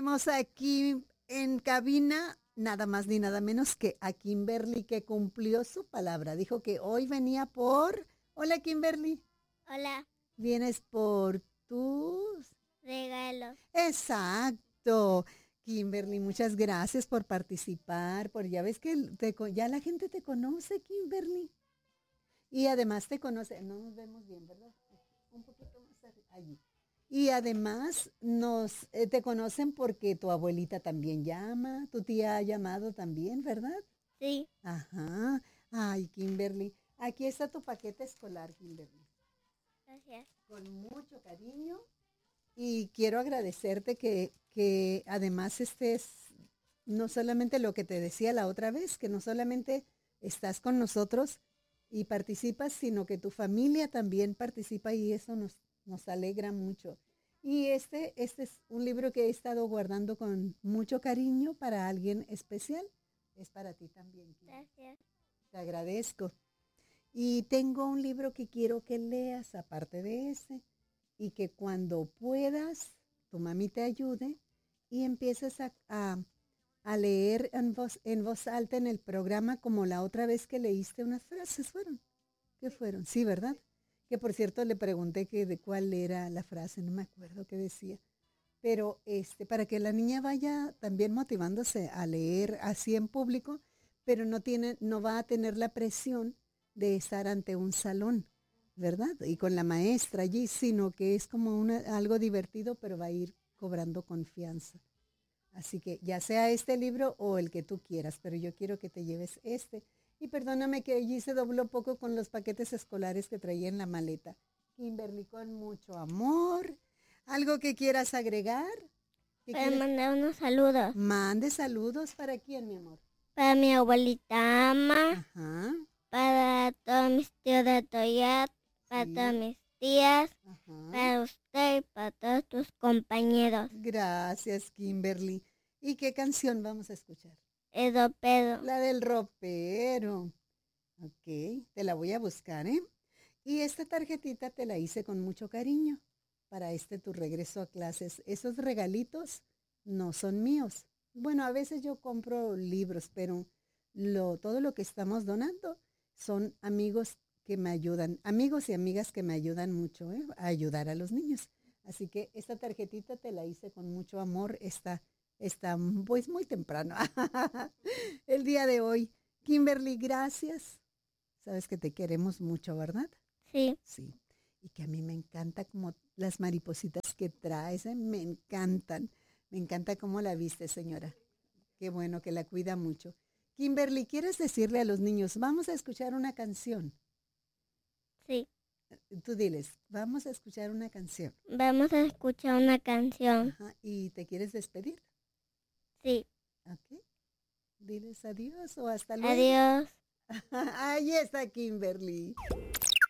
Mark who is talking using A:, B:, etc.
A: tenemos aquí en cabina nada más ni nada menos que a Kimberly, que cumplió su palabra. Dijo que hoy venía por... Hola, Kimberly.
B: Hola,
A: Vienes por tus...
B: regalo.
A: Exacto. Kimberly, muchas gracias por participar, ya ves que ya la gente te conoce, Kimberly. Y además te conoce, no nos vemos bien, ¿verdad? Un poquito más allí. Y además te conocen porque tu abuelita también llama, tu tía ha llamado también, ¿verdad?
B: Sí,
A: Ajá. Ay, Kimberly, aquí está tu paquete escolar, Kimberly.
B: gracias.
A: Con mucho cariño. Y quiero agradecerte que además estés, no solamente lo que te decía la otra vez, que no solamente estás con nosotros y participas, sino que tu familia también participa y eso nos alegra mucho. Y este es un libro que he estado guardando con mucho cariño para alguien especial. Es para ti también, Kim.
B: Gracias.
A: Te agradezco. Y tengo un libro que quiero que leas aparte de ese y que cuando puedas, tu mami te ayude y empieces a leer en voz alta en el programa como la otra vez que leíste unas frases, ¿fueron? ¿Qué fueron? Sí, ¿verdad? Que por cierto le pregunté que de cuál era la frase, no me acuerdo qué decía. Pero para que la niña vaya también motivándose a leer así en público, pero no va a tener la presión de estar ante un salón, ¿verdad? Y con la maestra allí, sino que es como algo divertido, pero va a ir cobrando confianza. Así que ya sea este libro o el que tú quieras, pero yo quiero que te lleves este. Y perdóname que allí se dobló poco con los paquetes escolares que traía en la maleta. Kimberly, con mucho amor. ¿Algo que quieras agregar? ¿Qué
B: Para
A: quieres?
B: mandar unos saludos.
A: Mande saludos para quién, mi amor.
B: Para mi abuelita Ama,
A: Ajá,
B: para todos mis tíos de Toyat, para todas
A: sí,
B: mis tías,
A: ajá.
B: para usted y para todos tus compañeros.
A: Gracias, Kimberly. ¿Y qué canción vamos a escuchar?
B: Edo Pedo.
A: La del ropero. Ok, te la voy a buscar, ¿eh? Y esta tarjetita te la hice con mucho cariño para tu regreso a clases. Esos regalitos no son míos. Bueno, a veces yo compro libros, pero todo lo que estamos donando son amigos que me ayudan, amigos y amigas que me ayudan mucho, a ayudar a los niños. Así que esta tarjetita te la hice con mucho amor. Está pues muy temprano el día de hoy. Kimberly, gracias. Sabes que te queremos mucho, ¿verdad?
B: Sí,
A: Sí. Y que a mí me encanta como las maripositas que traes, me encantan. Me encanta cómo la viste, señora. Qué bueno que la cuida mucho. Kimberly, ¿quieres decirle a los niños, vamos a escuchar una canción?
B: sí.
A: Tú diles, vamos a escuchar una canción.
B: Vamos a escuchar una canción.
A: Ajá. ¿Y te quieres despedir?
B: Sí.
A: Ok. Diles adiós o hasta luego.
B: Adiós.
A: Ahí está Kimberly.